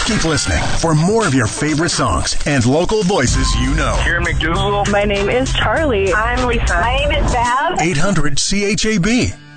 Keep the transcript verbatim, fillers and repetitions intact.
Keep listening for more of your favorite songs and local voices you know. Karen McDougal. My name is Charlie. I'm Lisa. My name is Bev. eight hundred C H A B.